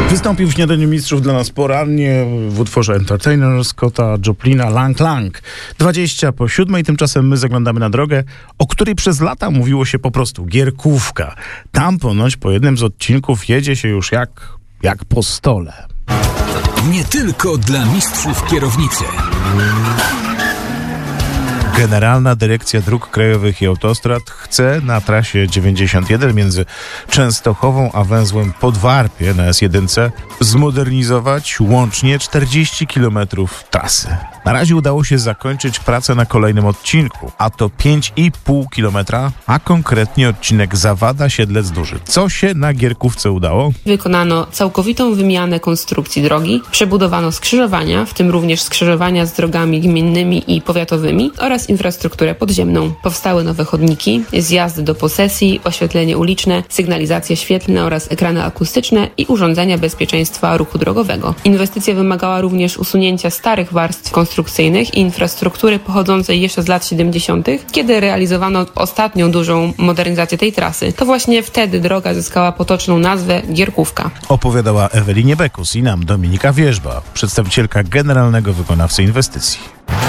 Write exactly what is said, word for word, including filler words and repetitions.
Wystąpił w Śniadaniu Mistrzów dla nas porannie w utworze Entertainer Scotta Joplina Lang Lang. dwadzieścia po siódmej, tymczasem my zaglądamy na drogę, o której przez lata mówiło się po prostu Gierkówka. Tam ponoć po jednym z odcinków jedzie się już jak, jak po stole. Nie tylko dla mistrzów kierownicy. Generalna Dyrekcja Dróg Krajowych i Autostrad chce na trasie dziewięćdziesiąt jeden między Częstochową a węzłem Podwarpie na S jeden zmodernizować łącznie czterdzieści kilometrów trasy. Na razie udało się zakończyć pracę na kolejnym odcinku, a to pięć i pół kilometra, a konkretnie odcinek Zawada-Siedlec Duży. Co się na Gierkówce udało? Wykonano całkowitą wymianę konstrukcji drogi, przebudowano skrzyżowania, w tym również skrzyżowania z drogami gminnymi i powiatowymi oraz infrastrukturę podziemną. Powstały nowe chodniki, zjazdy do posesji, oświetlenie uliczne, sygnalizacje świetlne oraz ekrany akustyczne i urządzenia bezpieczeństwa ruchu drogowego. Inwestycja wymagała również usunięcia starych warstw konstrukcyjnych i infrastruktury pochodzącej jeszcze z lat siedemdziesiątych, kiedy realizowano ostatnią dużą modernizację tej trasy. To właśnie wtedy droga zyskała potoczną nazwę Gierkówka. Opowiadała Ewelinie Bekus i nam Dominika Wierzba, przedstawicielka generalnego wykonawcy inwestycji.